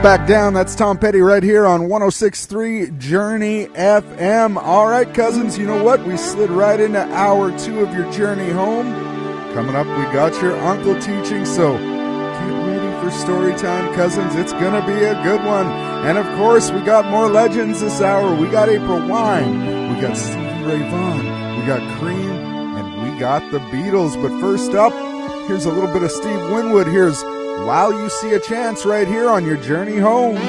Back down, that's Tom Petty right here on 106.3 Journey FM. All right, cousins, you know what? We slid right into hour 2 of your journey home. Coming up, we got your uncle teaching, so get ready for story time, cousins. It's going to be a good one. And, of course, we got more legends this hour. We got April Wine, we got Stevie Ray Vaughan, we got Cream, and we got the Beatles. But first up, here's a little bit of Steve Winwood. Here's While You See a Chance right here on your journey home.